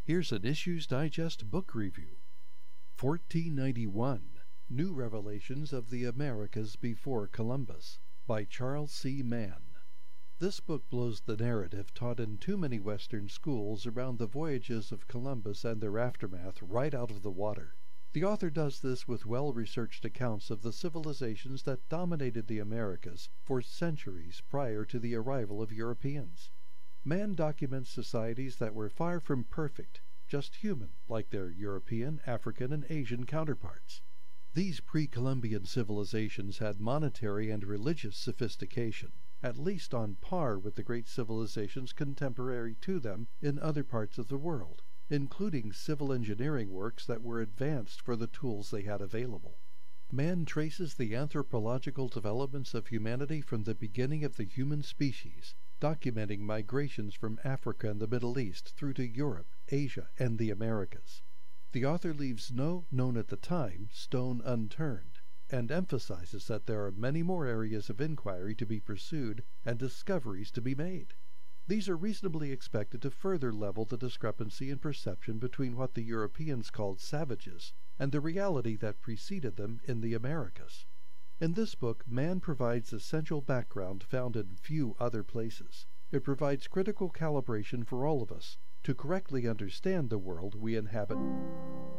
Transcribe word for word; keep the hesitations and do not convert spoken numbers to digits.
Here's an Issues Digest book review. fourteen ninety-one, New Revelations of the Americas Before Columbus, by Charles C. Mann. This book blows the narrative taught in too many Western schools around the voyages of Columbus and their aftermath right out of the water. The author does this with well-researched accounts of the civilizations that dominated the Americas for centuries prior to the arrival of Europeans. Mann documents societies that were far from perfect, just human, like their European, African, and Asian counterparts. These pre-Columbian civilizations had monetary and religious sophistication, at least on par with the great civilizations contemporary to them in other parts of the world, including civil engineering works that were advanced for the tools they had available. Mann traces the anthropological developments of humanity from the beginning of the human species, documenting migrations from Africa and the Middle East through to Europe, Asia, and the Americas. The author leaves no, known at the time, stone unturned, and emphasizes that there are many more areas of inquiry to be pursued and discoveries to be made. These are reasonably expected to further level the discrepancy in perception between what the Europeans called savages and the reality that preceded them in the Americas. In this book, Mann provides essential background found in few other places. It provides critical calibration for all of us to correctly understand the world we inhabit.